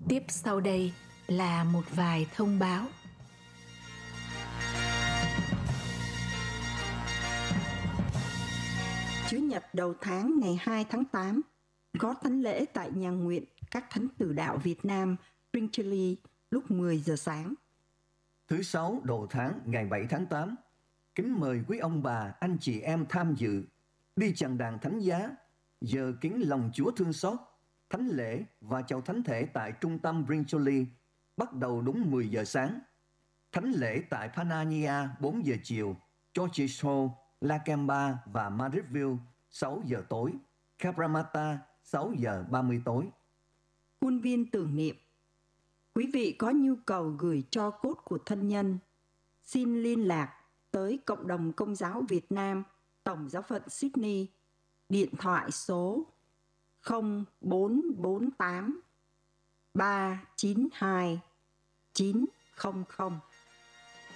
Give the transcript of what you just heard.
Tiếp sau đây là một vài thông báo. Chủ nhật đầu tháng ngày 2 tháng 8 có thánh lễ tại nhà nguyện các thánh tử đạo Việt Nam Brinkley lúc 10 giờ sáng. Thứ Sáu đầu tháng ngày 7 tháng 8, kính mời quý ông bà, anh chị em tham dự đi chàng đàn thánh giá, giờ kính lòng Chúa thương xót, thánh lễ và chầu thánh thể tại trung tâm Brinkley bắt đầu đúng 10 giờ sáng. Thánh lễ tại Panania 4 giờ chiều, George's Hall, Lakemba và Madridville 6 giờ tối, Cabramatta 6 giờ 30 tối. Khuôn viên tưởng niệm. Quý vị có nhu cầu gửi tro cốt của thân nhân, xin liên lạc tới Cộng đồng Công giáo Việt Nam, Tổng giáo phận Sydney, điện thoại số 0448 392 900.